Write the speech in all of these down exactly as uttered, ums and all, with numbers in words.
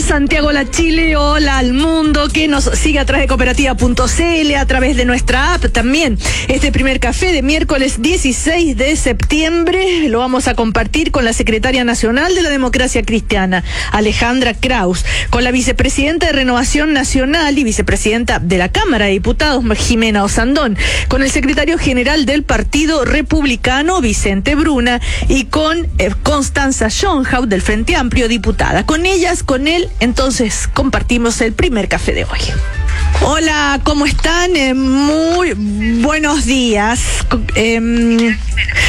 Santiago La Chile, hola al mundo que nos sigue a través de cooperativa punto c l, a través de nuestra app también. Este primer café de miércoles dieciséis de septiembre lo vamos a compartir con la secretaria nacional de la Democracia Cristiana, Alejandra Kraus, con la vicepresidenta de Renovación Nacional y vicepresidenta de la Cámara de Diputados, Jimena Osandón, con el secretario general del Partido Republicano, Vicente Bruna, y con eh, Constanza Schönhaus del Frente Amplio, diputada. Con ellas, con él, entonces compartimos el primer café de hoy. Hola, ¿cómo están? Eh, muy buenos días. Eh,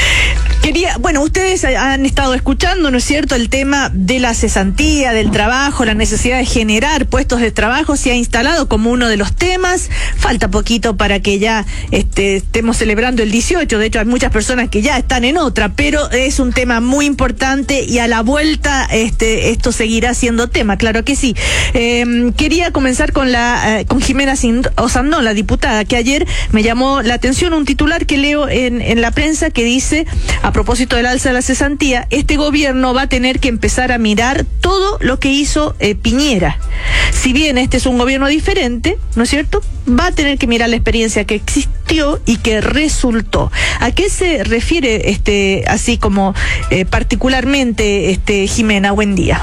Quería, bueno, ustedes han estado escuchando, ¿no es cierto?, el tema de la cesantía, del trabajo, la necesidad de generar puestos de trabajo se ha instalado como uno de los temas. Falta poquito para que ya este, estemos celebrando el dieciocho, de hecho hay muchas personas que ya están en otra, pero es un tema muy importante y a la vuelta este, esto seguirá siendo tema, claro que sí. Eh, quería comenzar con la eh, con Jimena Osandón, la diputada, que ayer me llamó la atención un titular que leo en, en la prensa que dice: a propósito del alza de la cesantía, este gobierno va a tener que empezar a mirar todo lo que hizo eh, Piñera. Si bien este es un gobierno diferente, ¿no es cierto?, va a tener que mirar la experiencia que existió y que resultó. ¿A qué se refiere este así como eh, particularmente este Jimena? Buen día.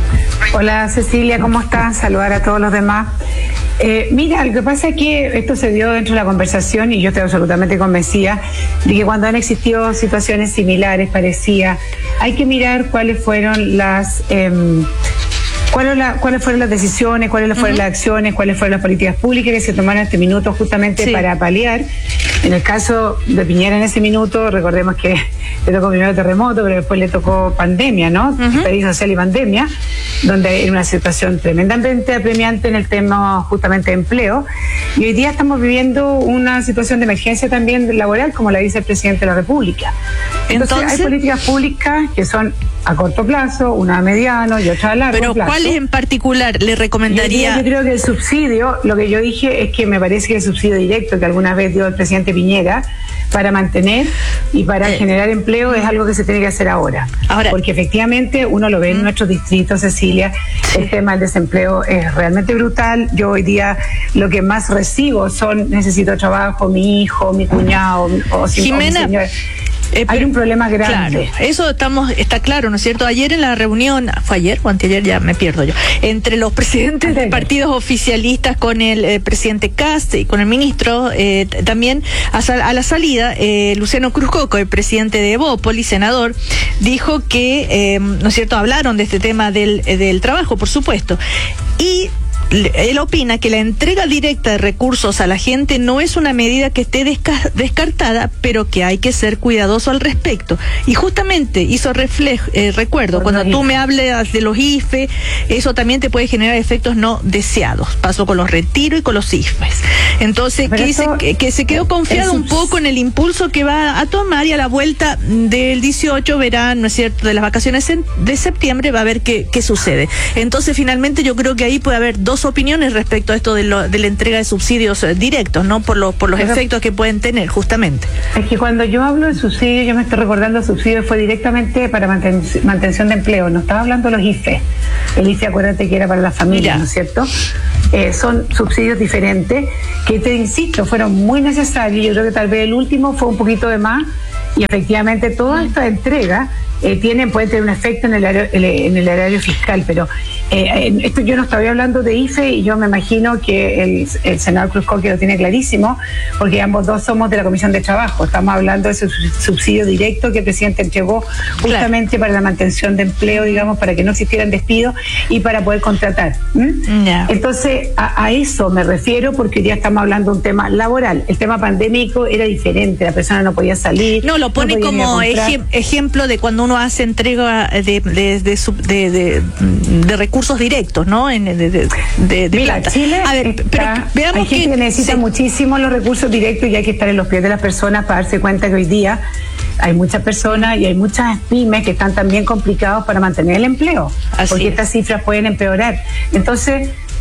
Hola Cecilia, ¿cómo estás? Saludar a todos los demás. Eh, mira, lo que pasa es que esto se dio dentro de la conversación y yo estoy absolutamente convencida de que cuando han existido situaciones similares, parecía, hay que mirar cuáles fueron las... Eh, ¿Cuáles, la, ¿Cuáles fueron las decisiones, cuáles fueron uh-huh. las acciones, cuáles fueron las políticas públicas que se tomaron en este minuto justamente sí. para paliar? En el caso de Piñera en ese minuto, recordemos que le tocó primero terremoto, pero después le tocó pandemia, ¿no? Uh-huh. País social y pandemia, donde hay una situación tremendamente apremiante en el tema justamente de empleo. Y hoy día estamos viviendo una situación de emergencia también laboral, como la dice el presidente de la República. Entonces, Entonces hay políticas públicas que son a corto plazo, una a mediano y otra a largo pero plazo. ¿Cuáles en particular le recomendaría? Yo, yo creo que el subsidio, lo que yo dije es que me parece que el subsidio directo que alguna vez dio el presidente Piñera para mantener y para eh. generar empleo es algo que se tiene que hacer ahora. ahora Porque efectivamente uno lo ve en mm. nuestros distritos, Cecilia, sí. el tema del desempleo es realmente brutal. Yo hoy día lo que más recibo son necesito trabajo, mi hijo, mi cuñado, o si Jimena, o mi señora. Eh, Hay un problema grande. Claro, eso estamos, está claro, ¿no es cierto? Ayer en la reunión, ¿fue ayer o anteayer? Ya me pierdo yo. Entre los presidentes de partidos oficialistas con el eh, presidente Kast y con el ministro, eh, también a, sal, a la salida, eh, Luciano Cruzcoco, el presidente de Evópoli, senador, dijo que, eh, ¿no es cierto?, hablaron de este tema del, del trabajo, por supuesto. Y él opina que la entrega directa de recursos a la gente no es una medida que esté desca- descartada, pero que hay que ser cuidadoso al respecto. Y justamente hizo reflejo, eh, recuerdo, cuando tú me hablas de los I F E, eso también te puede generar efectos no deseados. Pasó con los retiros y con los I F E S. Entonces, que, dice que, que se quedó confiado un poco en el impulso que va a tomar, y a la vuelta del dieciocho verán, ¿no es cierto?, de las vacaciones de septiembre va a ver qué, qué sucede. Entonces, finalmente, yo creo que ahí puede haber dos opiniones respecto a esto de, lo, de la entrega de subsidios directos, ¿no? Por, lo, por los Pero, efectos que pueden tener, justamente. Es que cuando yo hablo de subsidio, yo me estoy recordando el subsidio fue directamente para manten, mantención de empleo. No estaba hablando de los I F E. El I F E, acuérdate que era para las familias, ya. ¿no es cierto? Eh, son subsidios diferentes que, te insisto, fueron muy necesarios. Yo creo que tal vez el último fue un poquito de más, y efectivamente toda esta entrega eh, tienen, puede tener un efecto en el, en el erario fiscal, pero eh, esto yo no estaba hablando de I F E, y yo me imagino que el, el senador Cruzcoque lo tiene clarísimo, porque ambos dos somos de la Comisión de Trabajo. Estamos hablando de ese subsidio directo que el presidente entregó justamente claro. para la mantención de empleo, digamos, para que no existieran despidos y para poder contratar. ¿Mm? Yeah. Entonces, a, a eso me refiero, porque hoy día estamos hablando de un tema laboral. El tema pandémico era diferente, la persona no podía salir. No, lo pone no como ejem, ejemplo de cuando uno hace entrega de, de, de, de, de, de recursos directos, ¿no? En, de, de, de, de Mira, Chile a ver, está, pero veamos hay gente que, que necesita sí. muchísimo los recursos directos, y hay que estar en los pies de las personas para darse cuenta que hoy día hay muchas personas y hay muchas pymes que están también complicados para mantener el empleo, Así porque es. estas cifras pueden empeorar. Entonces,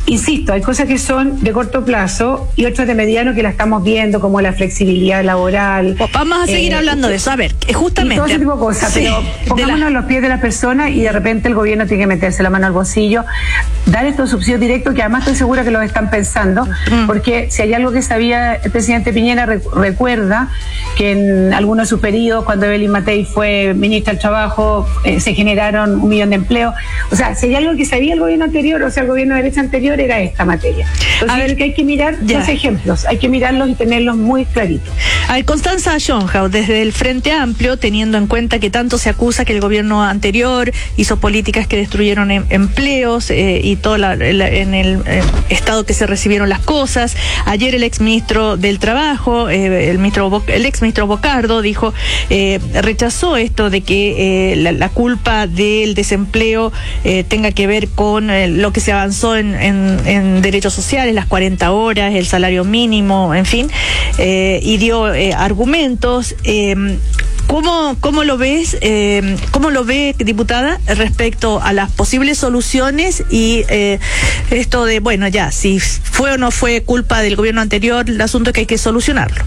insisto, hay cosas que son de corto plazo y otras de mediano que la estamos viendo, como la flexibilidad laboral. Pues vamos a seguir eh, hablando de eso. A ver, justamente. Y todo ese tipo de cosas, sí, pero pongámonos la... a los pies de las personas y de repente el gobierno tiene que meterse la mano al bolsillo, dar estos subsidios directos, que además estoy segura que los están pensando, mm. porque si hay algo que sabía el presidente Piñera, re- recuerda que en algunos de sus periodos, cuando Evelyn Matei fue ministra del Trabajo, eh, se generaron un millón de empleos. O sea, si hay algo que sabía el gobierno anterior, o sea, el gobierno de derecha anterior, era esta materia. Entonces, a ver, que hay que mirar ya. Los ejemplos, hay que mirarlos y tenerlos muy claritos. A ver, Constanza Schönhaus, desde el Frente Amplio, teniendo en cuenta que tanto se acusa que el gobierno anterior hizo políticas que destruyeron em- empleos eh, y todo la, la, en el eh, estado que se recibieron las cosas. Ayer el exministro del Trabajo, eh, el, ministro Bo- el exministro Bocardo, dijo, eh, rechazó esto de que eh, la, la culpa del desempleo eh, tenga que ver con eh, lo que se avanzó en, en en derechos sociales, las cuarenta horas, el salario mínimo, en fin, eh, y dio eh, argumentos. Eh, ¿Cómo, cómo lo ves, eh, cómo lo ve, diputada, respecto a las posibles soluciones y eh, esto de, bueno, ya, si fue o no fue culpa del gobierno anterior, el asunto es que hay que solucionarlo?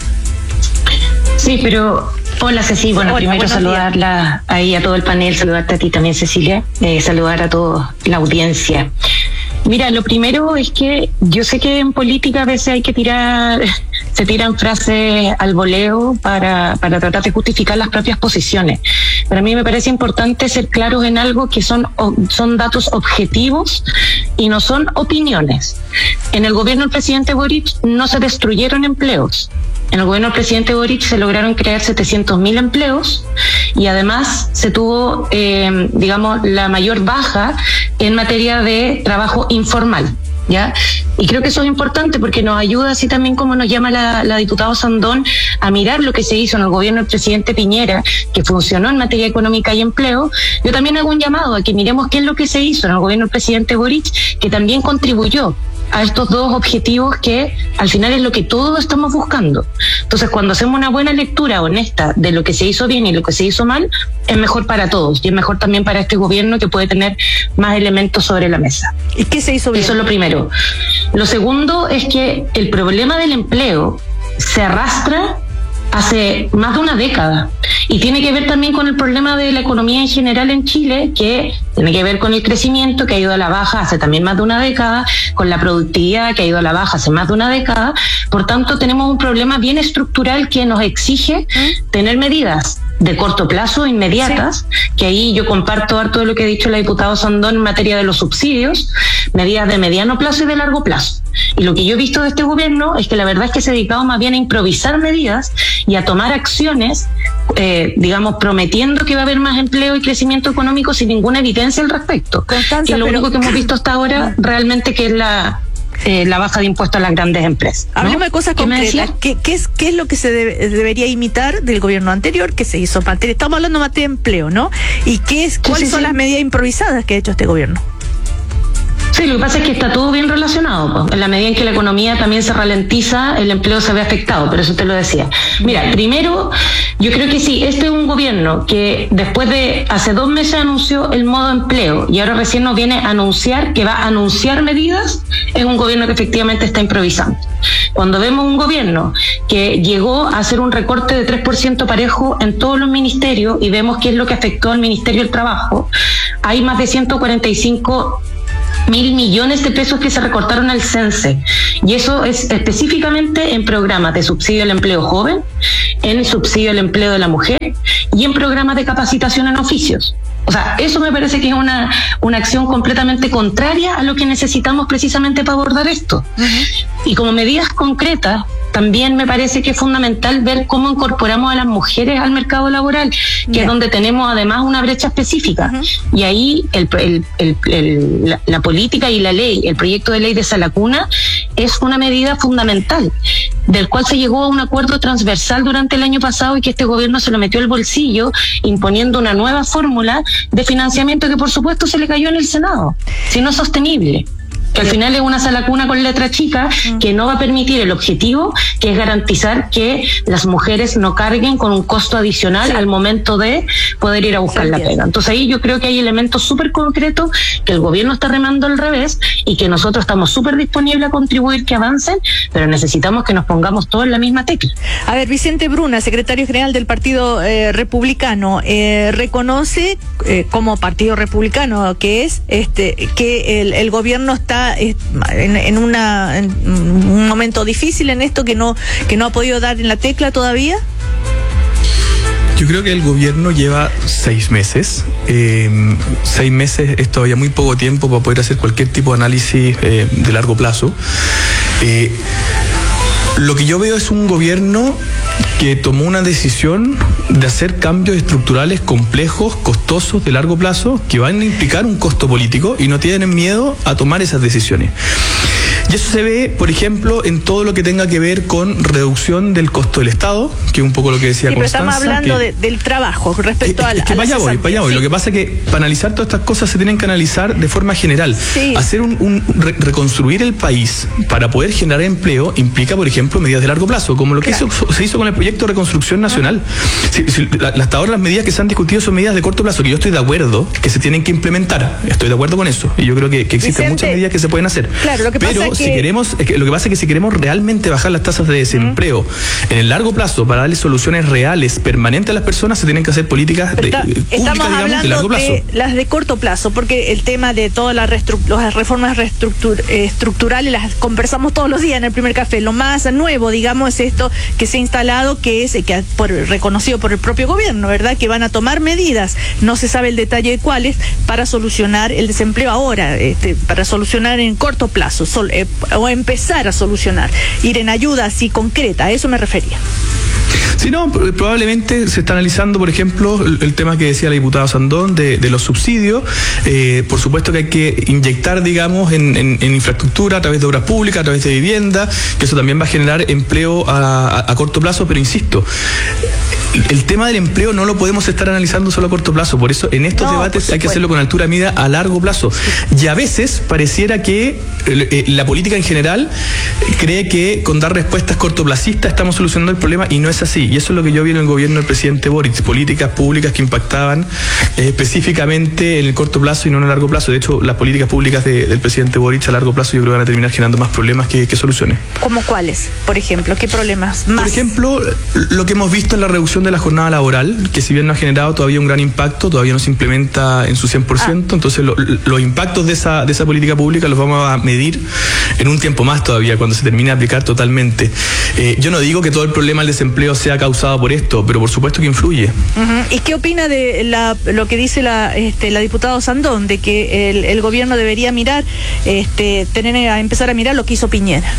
Sí, pero hola Ceci, bueno, hola, primero saludarla días. Ahí a todo el panel, saludarte a ti también, Cecilia, eh, saludar a toda la audiencia. Mira, lo primero es que yo sé que en política a veces hay que tirar, se tiran frases al voleo para, para tratar de justificar las propias posiciones. Pero a mí me parece importante ser claros en algo que son, son datos objetivos y no son opiniones. En el gobierno del presidente Boric no se destruyeron empleos. En el gobierno del presidente Boric se lograron crear setecientos mil empleos y además se tuvo, eh, digamos, la mayor baja en materia de trabajo informal, ¿ya? Y creo que eso es importante porque nos ayuda, así también como nos llama la, la diputada Sandón, a mirar lo que se hizo en el gobierno del presidente Piñera, que funcionó en materia económica y empleo. Yo también hago un llamado a que miremos qué es lo que se hizo en el gobierno del presidente Boric, que también contribuyó a estos dos objetivos que al final es lo que todos estamos buscando. Entonces, cuando hacemos una buena lectura honesta de lo que se hizo bien y lo que se hizo mal, es mejor para todos y es mejor también para este gobierno, que puede tener más elementos sobre la mesa. ¿Y qué se hizo bien? Eso es lo primero. Lo segundo es que el problema del empleo se arrastra hace más de una década y tiene que ver también con el problema de la economía en general en Chile, que tiene que ver con el crecimiento, que ha ido a la baja hace también más de una década, con la productividad, que ha ido a la baja hace más de una década. Por tanto, tenemos un problema bien estructural que nos exige tener medidas de corto plazo, inmediatas, sí. Que ahí yo comparto harto de lo que ha dicho la diputada Sandón en materia de los subsidios, medidas de mediano plazo y de largo plazo. Y lo que yo he visto de este gobierno es que la verdad es que se ha dedicado más bien a improvisar medidas y a tomar acciones, eh, digamos, prometiendo que va a haber más empleo y crecimiento económico sin ninguna evidencia al respecto. Constanza, y lo pero... único que hemos visto hasta ahora realmente que es la... Eh, la baja de impuestos a las grandes empresas, ¿no? Hablemos de cosas concretas. ¿Qué, qué, es, ¿Qué es lo que se debe, debería imitar del gobierno anterior que se hizo en materia? Estamos hablando de materia de empleo, ¿no? ¿Y qué es, cuáles sí, sí, son sí. las medidas improvisadas que ha hecho este gobierno? Sí, lo que pasa es que está todo bien relacionado, pues. En la medida en que la economía también se ralentiza, el empleo se ve afectado, pero eso te lo decía. Mira, primero, yo creo que sí, este es un gobierno que después de, hace dos meses anunció el modo empleo y ahora recién nos viene a anunciar que va a anunciar medidas, es un gobierno que efectivamente está improvisando. Cuando vemos un gobierno que llegó a hacer un recorte de tres por ciento parejo en todos los ministerios y vemos qué es lo que afectó al Ministerio del Trabajo, hay más de ciento cuarenta y cinco mil millones de pesos que se recortaron al CENSE, y eso es específicamente en programas de subsidio al empleo joven, en subsidio al empleo de la mujer y en programas de capacitación en oficios. O sea, eso me parece que es una, una acción completamente contraria a lo que necesitamos precisamente para abordar esto. Uh-huh. Y como medidas concretas, también me parece que es fundamental ver cómo incorporamos a las mujeres al mercado laboral, que yeah. es donde tenemos además una brecha específica. Uh-huh. Y ahí el, el, el, el, la, la política y la ley, el proyecto de ley de Salacuna, es una medida fundamental, del cual se llegó a un acuerdo transversal durante el año pasado y que este gobierno se lo metió al bolsillo, imponiendo una nueva fórmula de financiamiento que por supuesto se le cayó en el Senado, si no es sostenible. Que al final es una sala cuna con letra chica que no va a permitir el objetivo, que es garantizar que las mujeres no carguen con un costo adicional al momento de poder ir a buscar la pega. Entonces ahí yo creo que hay elementos súper concretos que el gobierno está remando al revés y que nosotros estamos súper disponibles a contribuir que avancen, pero necesitamos que nos pongamos todos en la misma tecla. A ver, Vicente Bruna, secretario general del Partido eh, Republicano, eh, reconoce eh, como Partido Republicano que es este que el, el gobierno está eh, en, en, una, en un momento difícil en esto, que no que no ha podido dar en la tecla todavía. Yo creo que el gobierno lleva seis meses. Eh, seis meses es todavía muy poco tiempo para poder hacer cualquier tipo de análisis eh, de largo plazo. Eh, lo que yo veo es un gobierno que tomó una decisión de hacer cambios estructurales complejos, costosos, de largo plazo, que van a implicar un costo político y no tienen miedo a tomar esas decisiones. Y eso se ve, por ejemplo, en todo lo que tenga que ver con reducción del costo del Estado, que es un poco lo que decía sí, Constanza. Pero estamos hablando que, de, del trabajo respecto es, a la. Es que a para allá voy, para allá voy. Sí. Lo que pasa es que para analizar todas estas cosas se tienen que analizar de forma general. Sí. Hacer un, un re, reconstruir el país para poder generar empleo implica, por ejemplo, medidas de largo plazo, como lo que claro. hizo, se hizo con el proyecto de reconstrucción nacional. Uh-huh. Si, si, la, hasta ahora las medidas que se han discutido son medidas de corto plazo, que yo estoy de acuerdo que se tienen que implementar. Estoy de acuerdo con eso. Y yo creo que, que existen Vicente, muchas medidas que se pueden hacer. Claro, lo que pero pasa es si que... queremos, es que lo que pasa es que si queremos realmente bajar las tasas de desempleo uh-huh. en el largo plazo para darle soluciones reales, permanentes a las personas, se tienen que hacer políticas de, Está, públicas, estamos digamos, hablando de largo plazo. De las de corto plazo, porque el tema de todas las, las reformas reestructur eh, estructurales las conversamos todos los días en el primer café. Lo más nuevo, digamos, es esto que se ha instalado, que es que por, reconocido por el propio gobierno, ¿verdad? Que van a tomar medidas, no se sabe el detalle de cuáles, para solucionar el desempleo ahora, este, para solucionar en corto plazo, sol, eh, o empezar a solucionar, ir en ayuda así concreta, a eso me refería. Sí, no, probablemente se está analizando, por ejemplo, el, el tema que decía la diputada Sandón de, de los subsidios. Eh, por supuesto que hay que inyectar, digamos, en, en, en infraestructura a través de obras públicas, a través de vivienda, que eso también va a generar empleo a, a, a corto plazo, pero insisto, el tema del empleo no lo podemos estar analizando solo a corto plazo, por eso en estos no, debates hay que hacerlo con altura de mira a largo plazo. Y a veces pareciera que eh, la política en general cree que con dar respuestas cortoplacistas estamos solucionando el problema, y no es así. Y eso es lo que yo vi en el gobierno del presidente Boric, políticas públicas que impactaban eh, específicamente en el corto plazo y no en el largo plazo. De hecho, las políticas públicas de, del presidente Boric a largo plazo yo creo que van a terminar generando más problemas que, que soluciones. ¿Cómo cuáles? Por ejemplo, ¿qué problemas más? Por ejemplo, lo que hemos visto en la reducción de la jornada laboral, que si bien no ha generado todavía un gran impacto, todavía no se implementa en su cien por ciento, ah. entonces lo, los impactos de esa, de esa política pública los vamos a medir en un tiempo más todavía, cuando se termine de aplicar totalmente. Eh, yo no digo que todo el problema del desempleo sea causado por esto, pero por supuesto que influye. Uh-huh. ¿Y qué opina de la, lo que dice la, este, la diputada Sandón, de que el, el gobierno debería mirar, este, tener a empezar a mirar lo que hizo Piñera?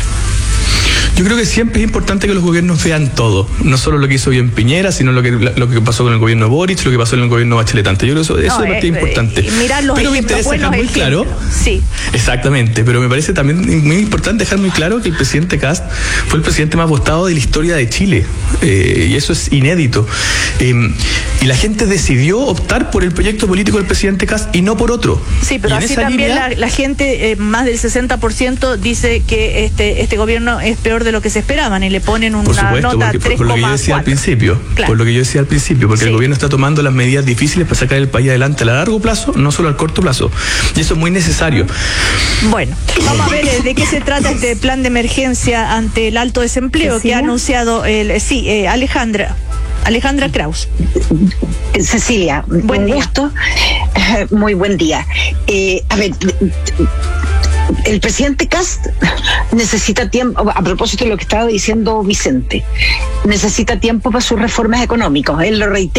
Yo creo que siempre es importante que los gobiernos vean todo, no solo lo que hizo bien Piñera, sino lo que lo que pasó con el gobierno Boric, lo que pasó en el gobierno Bachelet. Yo creo que eso, eso no, es eh, importante. Eh, mirar los pero me interesa dejar muy claro, sí. Exactamente, pero me parece también muy importante dejar muy claro que el presidente Kast fue el presidente más votado de la historia de Chile, eh, y eso es inédito. Eh, y la gente decidió optar por el proyecto político del presidente Kast y no por otro. Sí, pero así también línea, la, la gente, eh, más del sesenta por ciento dice que este este gobierno es peor de lo que se esperaban y le ponen una por supuesto, nota porque, por, por lo que yo decía al principio, claro. por lo que yo decía al principio, porque sí. el gobierno está tomando las medidas difíciles para sacar el país adelante a largo plazo, no solo al corto plazo, y eso es muy necesario. Bueno, vamos a ver de qué se trata este plan de emergencia ante el alto desempleo ¿Cecilia? que ha anunciado el sí eh, Alejandra Alejandra Kraus. Cecilia, buen un gusto, muy buen día. Eh, a ver, el presidente Kast necesita tiempo, a propósito de lo que estaba diciendo Vicente, necesita tiempo para sus reformas económicas. Él lo reitera.